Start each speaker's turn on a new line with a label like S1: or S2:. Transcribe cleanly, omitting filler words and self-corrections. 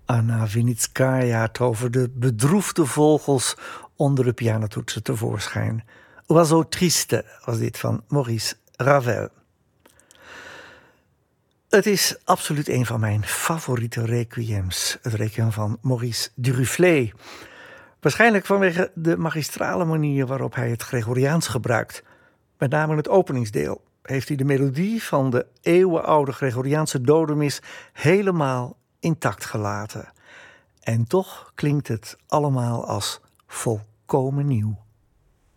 S1: Anna Vinitskaya toverde bedroefde vogels onder de pianotoetsen tevoorschijn. Oiseau triste was dit van Maurice Ravel. Het is absoluut een van mijn favoriete requiems. Het requiem van Maurice Duruflé. Waarschijnlijk vanwege de magistrale manier waarop hij het Gregoriaans gebruikt. Met name in het openingsdeel heeft hij de melodie van de eeuwenoude Gregoriaanse dodemis helemaal intact gelaten. En toch klinkt het allemaal als volkomen nieuw.